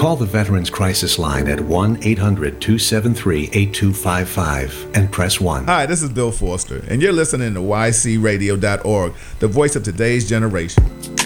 Call the Veterans Crisis Line at 1-800-273-8255 and press 1. Hi, this is Bill Foster, and you're listening to YCRadio.org, the voice of today's generation.